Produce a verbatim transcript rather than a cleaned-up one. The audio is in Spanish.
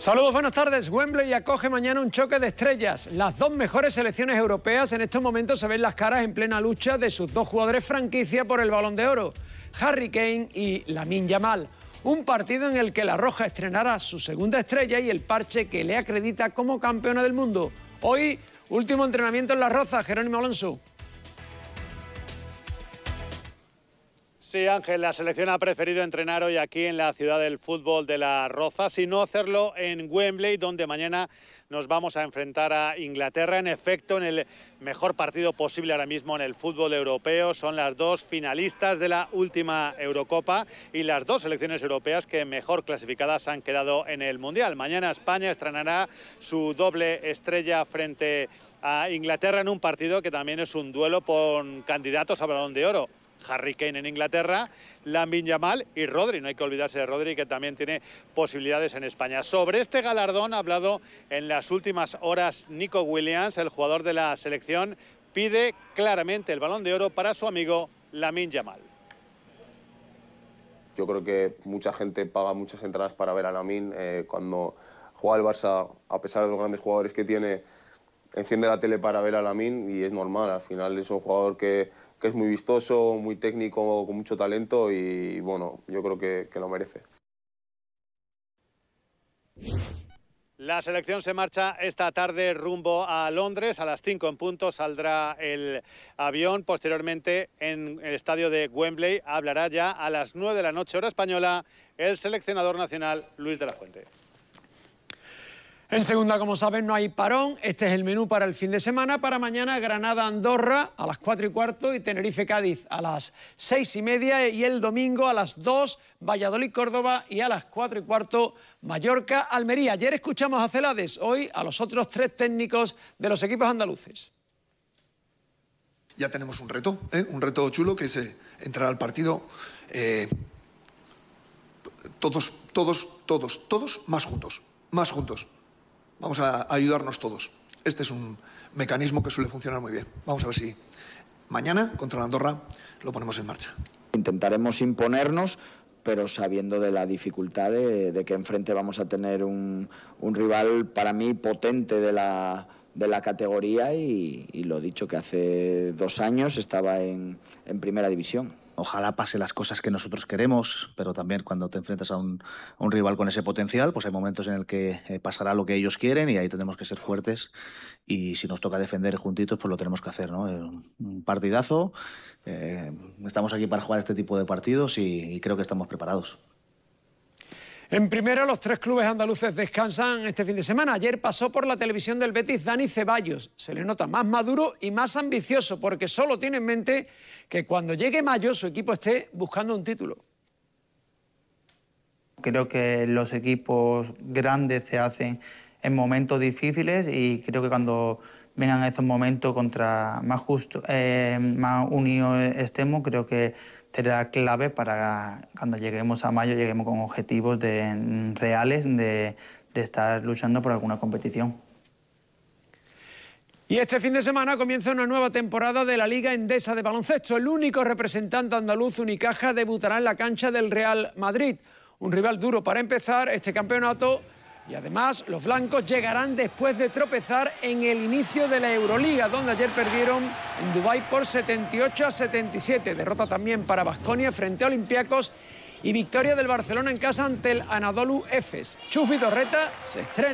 Saludos, buenas tardes. Wembley acoge mañana un choque de estrellas. Las dos mejores selecciones europeas en estos momentos se ven las caras en plena lucha de sus dos jugadores franquicia por el Balón de Oro, Harry Kane y Lamine Yamal. Un partido en el que la Roja estrenará su segunda estrella y el parche que le acredita como campeona del mundo. Hoy, último entrenamiento en La Roza, Jerónimo Alonso. Sí, Ángel, la selección ha preferido entrenar hoy aquí en la ciudad del fútbol de La Roza, sino hacerlo en Wembley, donde mañana nos vamos a enfrentar a Inglaterra. En efecto, en el mejor partido posible ahora mismo en el fútbol europeo. Son las dos finalistas de la última Eurocopa y las dos selecciones europeas que mejor clasificadas han quedado en el Mundial. Mañana España estrenará su doble estrella frente a Inglaterra en un partido que también es un duelo con candidatos a Balón de Oro. Harry Kane en Inglaterra, Lamine Yamal y Rodri. No hay que olvidarse de Rodri, que también tiene posibilidades en España. Sobre este galardón ha hablado en las últimas horas Nico Williams, el jugador de la selección. Pide claramente el Balón de Oro para su amigo Lamine Yamal. Yo creo que mucha gente paga muchas entradas para ver a Lamine. Eh, cuando juega el Barça, a pesar de los grandes jugadores que tiene, enciende la tele para ver a Lamine y es normal. Al final es un jugador que, que es muy vistoso, muy técnico, con mucho talento y, bueno, yo creo que, que lo merece. La selección se marcha esta tarde rumbo a Londres. A las cinco en punto saldrá el avión. Posteriormente, en el estadio de Wembley, hablará ya a las nueve de la noche, hora española, el seleccionador nacional Luis de la Fuente. En segunda, como saben, no hay parón. Este es el menú para el fin de semana. Para mañana, Granada-Andorra a las cuatro y cuarto y Tenerife-Cádiz a las seis y media. Y el domingo a las dos, Valladolid-Córdoba y a las cuatro y cuarto, Mallorca-Almería. Ayer escuchamos a Celades, hoy a los otros tres técnicos de los equipos andaluces. Ya tenemos un reto, ¿eh? un reto chulo, que es eh, entrar al partido eh, todos, todos, todos, todos más juntos, más juntos. Vamos a ayudarnos todos. Este es un mecanismo que suele funcionar muy bien. Vamos a ver si mañana, contra la Andorra, lo ponemos en marcha. Intentaremos imponernos, pero sabiendo de la dificultad de, de que enfrente vamos a tener un, un rival, para mí, potente de la, de la categoría y, y lo dicho, que hace dos años estaba en, en primera división. Ojalá pase las cosas que nosotros queremos, pero también cuando te enfrentas a un, a un rival con ese potencial, pues hay momentos en el que eh, pasará lo que ellos quieren y ahí tenemos que ser fuertes y si nos toca defender juntitos, pues lo tenemos que hacer, ¿no? Un partidazo, eh, estamos aquí para jugar este tipo de partidos y, y creo que estamos preparados. En primera, los tres clubes andaluces descansan este fin de semana. Ayer pasó por la televisión del Betis Dani Ceballos. Se le nota más maduro y más ambicioso porque solo tiene en mente que cuando llegue mayo su equipo esté buscando un título. Creo que los equipos grandes se hacen en momentos difíciles y creo que cuando vengan estos momentos contra más justo, eh, más unidos estemos, creo que será clave para cuando lleguemos a mayo, lleguemos con objetivos de, reales de, de estar luchando por alguna competición. Y este fin de semana comienza una nueva temporada de la Liga Endesa de baloncesto. El único representante andaluz, Unicaja, debutará en la cancha del Real Madrid. Un rival duro para empezar este campeonato. Y además, los blancos llegarán después de tropezar en el inicio de la Euroliga, donde ayer perdieron en Dubái por setenta y ocho a setenta y siete. Derrota también para Baskonia frente a Olympiacos y victoria del Barcelona en casa ante el Anadolu Efes. Chus Vidorreta se estrena